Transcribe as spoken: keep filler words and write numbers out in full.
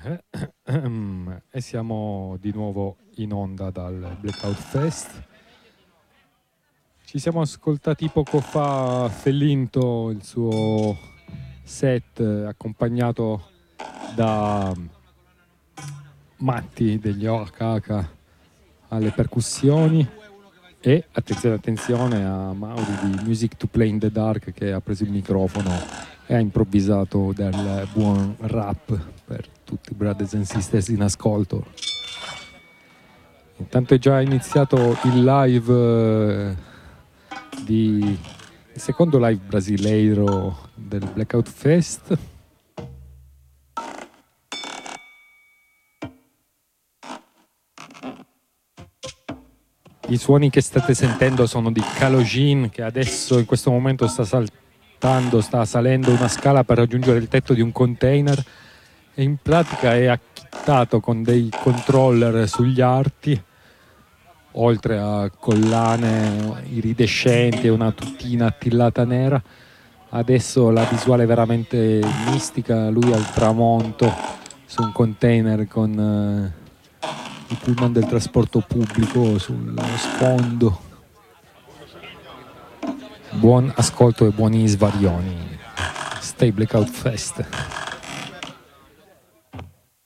E siamo di nuovo in onda dal Blackout Fest. Ci siamo ascoltati poco fa Fellinto, il suo set accompagnato da Matti degli Oaxaca alle percussioni e attenzione attenzione a Mauri di Music to Play in the Dark, che ha preso il microfono e ha improvvisato del buon rap per tutti i brothers and sisters in ascolto. Intanto è già iniziato il live eh, di il secondo live brasileiro del Blackout Fest. I suoni che state sentendo sono di Calogin, che adesso in questo momento sta saltando, sta salendo una scala per raggiungere il tetto di un container e in pratica è acchittato con dei controller sugli arti, oltre a collane iridescenti e una tutina attillata nera. Adesso la visuale è veramente mistica, lui al tramonto su un container con eh, i pullman del trasporto pubblico sullo sfondo. Buon ascolto e buoni svarioni. Stay Blackout Fest.